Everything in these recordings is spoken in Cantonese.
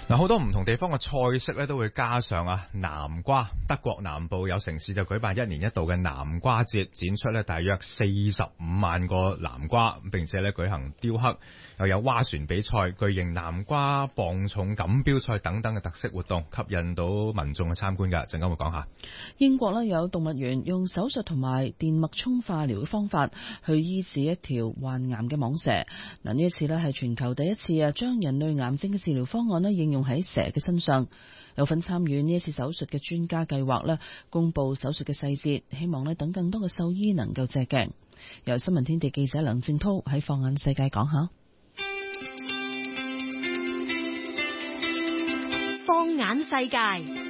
嗱，好多唔同地方嘅菜式咧都會加上南瓜。德國南部有城市就舉辦1年1度嘅南瓜節，展出咧大約45萬個南瓜，並且咧舉行雕刻，又有划船比賽、巨型南瓜磅重錦標賽等等嘅特色活動，吸引到民眾嘅參觀㗎。陣間會講下。 英國咧有動物園用手術同埋電脈沖化療嘅方法去醫治一條患癌嘅蟒蛇。嗱，呢一次咧係全球第一次將人類癌症嘅治療方案咧應用喺蛇嘅身上。有份參與呢一次手術嘅專家計劃咧公布手術嘅細節，希望咧等更多嘅獸醫能夠借鏡。由新聞天地記者梁正濤喺放眼世界講下。 放眼世界。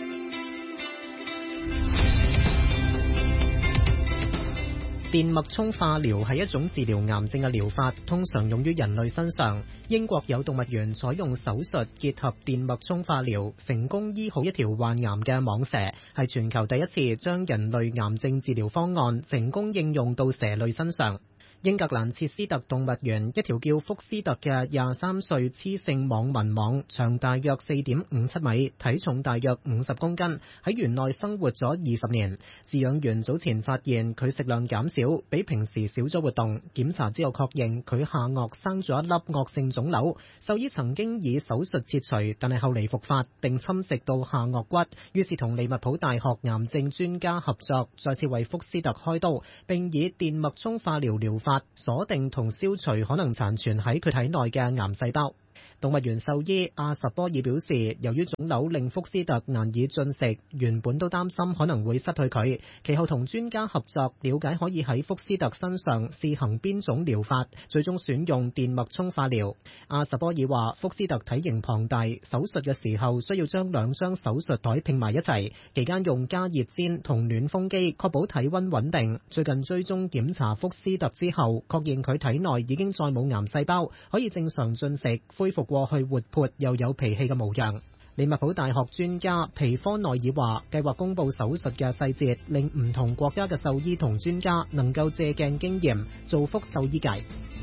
電脈沖化療係一種治療癌症嘅療法，通常用於人類身上。英國有動物園採用手術結合電脈沖化療，成功醫好一條患癌嘅蟒蛇，係全球第一次將人類癌症治療方案成功應用到蛇類身上。英格蘭切斯特動物園一條叫福斯特嘅23歲雌性網紋蟒，長大約 4.57 米，體重大約50公斤，喺園內生活咗20年。飼養員早前發現佢食量減少，比平時少咗活動。檢查之後確認佢下顎生咗一粒惡性腫瘤，獸醫曾經以手術切除，但係後嚟復發並侵蝕到下顎骨，於是同利物浦大學癌症專家合作，再次為福斯特開刀，並以電脈沖化療法鎖定同消除可能殘存喺佢體內嘅癌細胞。動物園獸醫阿什波爾表示，由於腫瘤令福斯特難以進食，原本都擔心可能會失去佢。其後同專家合作，了解可以喺福斯特身上試行邊種療法，最終選用電脈沖化療。阿什波爾話，福斯特體型龐大，手術嘅時候需要將2張手術台拼埋一齊，期間用加熱氈同暖風機確保體溫穩定。最近追蹤檢查福斯特之後，確認佢體內已經再冇癌細胞，可以正常進食，恢復過去活潑又有脾氣嘅模樣。利物浦大學專家皮科內爾話，計劃公布手術嘅細節，令唔同國家嘅獸醫同專家能夠借鏡經驗，造福獸醫界。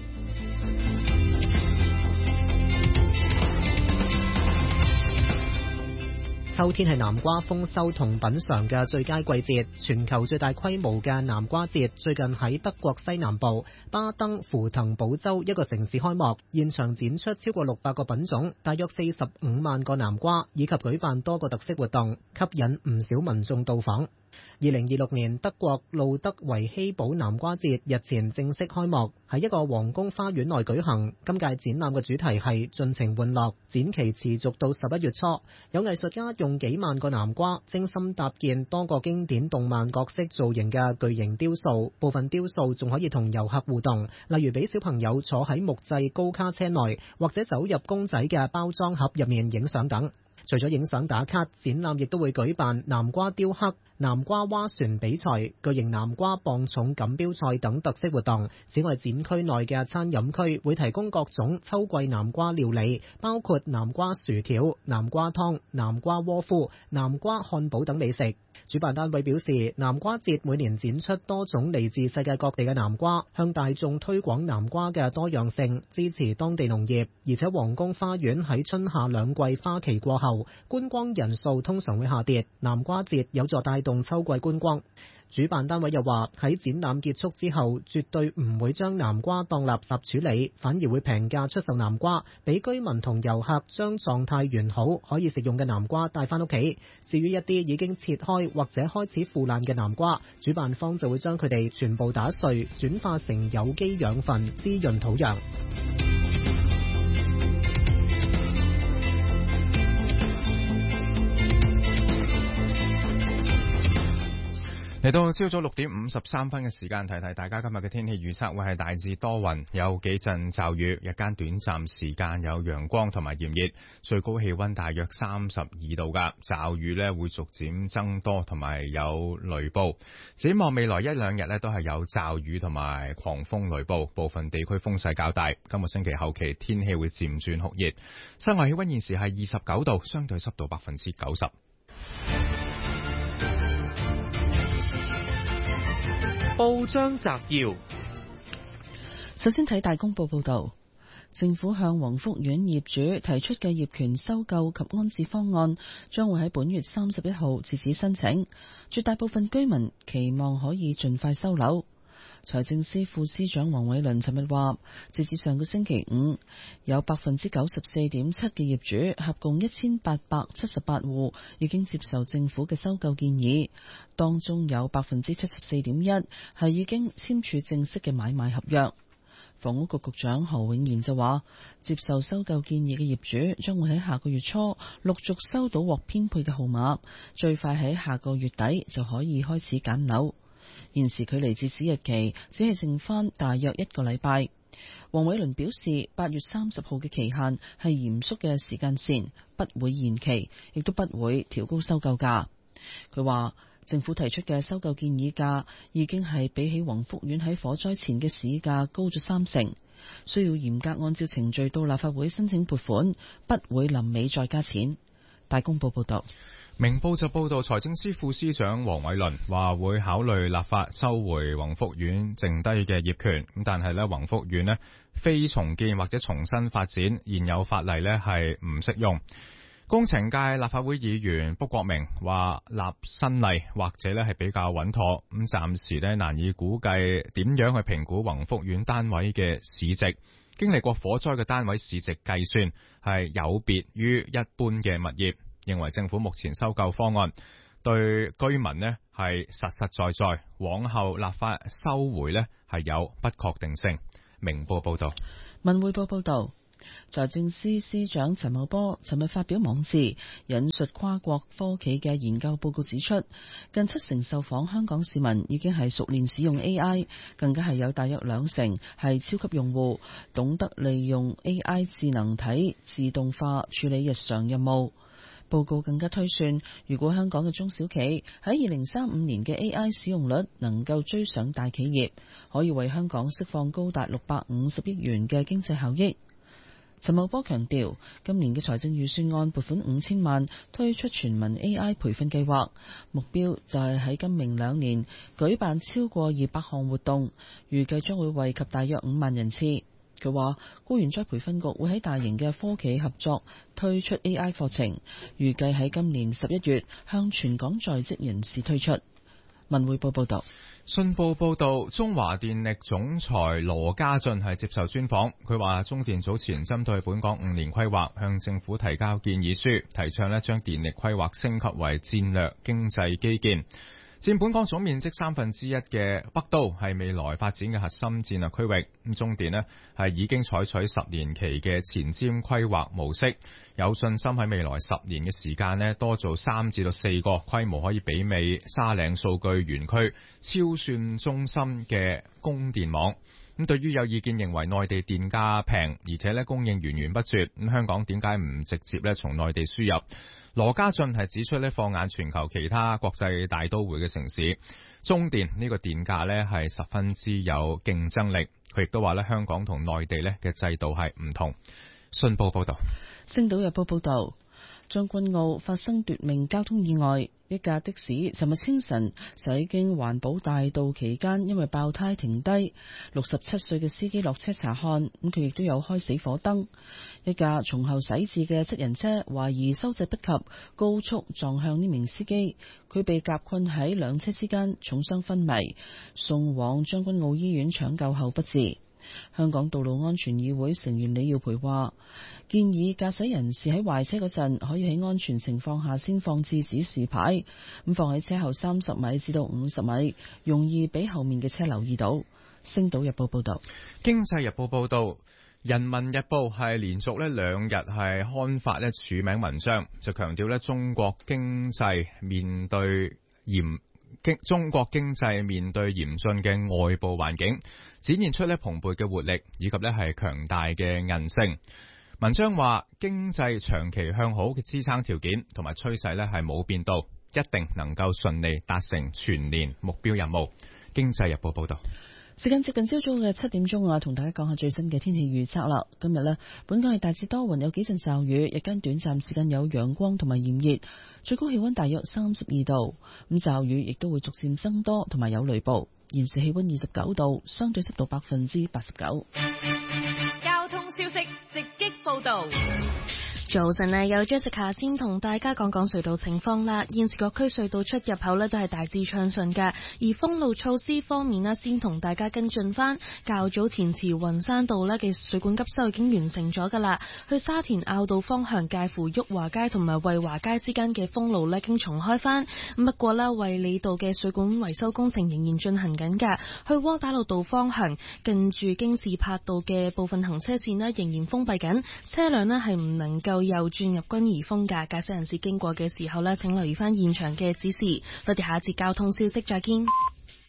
秋天係南瓜豐收同品嘗嘅最佳季節，全球最大規模嘅南瓜節最近喺德國西南部巴登符騰堡州一個城市開幕，現場展出超過600個品種，大約45萬個南瓜，以及舉辦多個特色活動，吸引唔少民眾到訪。2026年德國路德維希堡南瓜節日前正式開幕，喺一個皇宮花園內舉行。今屆展覽嘅主題係盡情玩樂，展期持續到11月初。有藝術家用幾萬個南瓜精心搭建多個經典動漫角色造型嘅巨型雕塑，部分雕塑仲可以同遊客互動，例如俾小朋友坐喺木製高卡車內，或者走入公仔嘅包裝盒入面影相等。除咗影相打卡，展覽亦都會舉辦南瓜雕刻、南瓜划船比賽、巨型南瓜磅重錦標賽等特色活動。此外，展區內嘅餐飲區會提供各種秋季南瓜料理，包括南瓜薯條、南瓜湯、南瓜窩夫、南瓜漢堡等美食。主辦單位表示，南瓜節每年展出多種嚟自世界各地嘅南瓜，向大眾推廣南瓜嘅多樣性，支持當地農業。而且皇宮花園喺春夏兩季花期過後，觀光人數通常會下跌，南瓜節有助帶動秋季觀光。主辦單位又話，喺展覽結束之後，絕對唔會將南瓜當垃圾處理，反而會平價出售南瓜，俾居民同遊客將狀態完好可以食用嘅南瓜帶翻屋企。至於一啲已經切開或者開始腐爛嘅南瓜，主辦方就會將佢哋全部打碎，轉化成有機養分，滋潤土壤。 嚟到朝早6點53分嘅時間，提提大家今日嘅天氣預測會係大致多雲，有幾陣驟雨，日間短暫時間有陽光同埋炎熱，最高氣溫大約32度噶。驟雨呢會逐漸增多，同埋有雷暴。展望未來1、2日呢都係有驟雨同埋狂風雷暴，部分地區風勢較大。今個星期後期天氣會漸轉酷熱，室外氣溫現時係29度，相對濕度90%。 報章摘要， 首先睇大公報報道， 政府向宏福苑業主提出嘅業權收購及安置方案，將會喺本月31號截止申請。絕大部分居民期望可以盡快收樓。財政司副司長黃偉綸尋日話，截至上個星期五，有 94.7% 嘅業主，合共1878戶已經接受政府嘅收購建議，當中有 74.1% 係已經簽署正式嘅買賣合約。房屋局局長何永賢就話，接受收購建議嘅業主將會喺下個月初陸續收到獲編配嘅號碼，最快喺下個月底就可以開始揀樓。現時距離截止日期只係剩翻大約1個禮拜。黃偉綸表示，8月30號嘅期限係嚴肅嘅時間線，不會延期，亦都不會調高收購價。佢話，政府提出嘅收購建議價已經係比起宏福苑喺火災前嘅市價高咗30%，需要嚴格按照程序到立法會申請撥款，不會臨尾再加錢。大公報報道。 明報就報道，財政司副司長黃偉綸話會考慮立法收回宏福苑剩低嘅業權，咁但係呢，宏福苑呢非重建或者重新發展，現有法例呢係唔適用。工程界立法會議員卜國明話立新例或者呢係比較穩妥，咁暫時呢難以估計點樣去評估宏福苑單位嘅市值。經歷過火災嘅單位市值計算係有別於一般嘅物業。認為政府目前收購方案對居民呢係實實在在，往後立法收回呢係有不確定性。明報報道。 文匯報報道，財政司司長陳茂波尋日發表網誌，引述跨國科企嘅研究報告指出，近70%受訪香港市民已經係熟練使用 AI， 更加係有大約20%係超級用戶，懂得利用 AI 智能體自動化處理日常任務。報告更加推算，如果香港嘅中小企喺2035年嘅 AI 使用率能夠追上大企業，可以為香港釋放高達650億元嘅經濟效益。陳茂波強調，今年嘅財政預算案撥款5000萬推出全民 AI 培訓計劃，目標就係喺今明2年舉辦超過200項活動，預計將會惠及大約5萬人次。佢話，僱員再培訓局會喺大型嘅科企合作推出 AI 課程，預計喺今年11月向全港在職人士推出。文匯報報道。 信報報道，中華電力總裁羅家俊係接受專訪，佢話中電早前針對本港5年規劃向政府提交建議書，提倡將電力規劃升級為戰略經濟基建。佔本港總面積1/3嘅北都係未來發展嘅核心戰略區域。中電呢係已經採取10年期嘅前瞻規劃模式，有信心喺未來10年嘅時間呢多做3至4個規模可以媲美沙嶺數據園區超算中心嘅供電網。咁對於有意見認為內地電價平，而且呢供應源源不絕，咁香港點解唔直接呢從內地輸入？羅家俊係指出呢，放眼全球其他國際大都會嘅城市，中電呢個電價呢係十分之有競爭力。佢亦都話呢，香港同內地呢嘅制度係唔同。信報報道。 星島日報報道，將軍澳發生奪命交通意外，一架的士尋日清晨駛經環保大道期間，因為爆胎停低，67歲嘅司機落車查看，咁佢亦都有開死火燈。一架從後駛至嘅7人車懷疑收掣不及，高速撞向呢名司機，佢被夾困喺兩車之間，重傷昏迷，送往將軍澳醫院搶救後不治。香港道路安全議會成員李耀培話，建議駕駛人士喺壞車嗰陣，可以喺安全情況下先放置指示牌，咁放喺車後30米至到50米，容易俾後面嘅車留意到。星島日報報道。 經濟日報報道，人民日報係連續2日係刊發署名文章，就強調中國經濟面對嚴峻嘅外部環境，展現出蓬勃嘅活力，以及係強大嘅韌性。文章話，經濟長期向好嘅支撐條件同埋趨勢係冇變到，一定能夠順利達成全年目標任務。經濟日報報道。 時間接近朝早嘅7點鐘，同大家講下最新嘅天氣預測啦。今日呢，本港係大致多雲，有幾陣驟雨，日間短暫時間有陽光同埋炎熱，最高氣溫大約32度。咁驟雨亦都會逐漸增多，同埋有雷暴。現時氣溫29度，相對濕度89%。 交通消息直擊報道。 早晨啊，有 Jessica 先同大家講講隧道情況啦。現時各區隧道出入口呢都係大致暢順㗎。而封路措施方面呢，先同大家跟進翻。較早前慈雲山道呢嘅水管急修已經完成咗㗎啦。去沙田坳道方向介乎裕華街同埋惠華街之間嘅封路呢已經重開翻。不過呢，衛理道嘅水管維修工程仍然進行緊㗎。去窩打老道方向近住京士柏道嘅部分行車線呢仍然封閉緊，車輛呢係唔能夠又轉入軍怡峰嘅，駕駛人士經過嘅時候呢，請留意翻現場嘅指示。我哋下一節交通消息再見。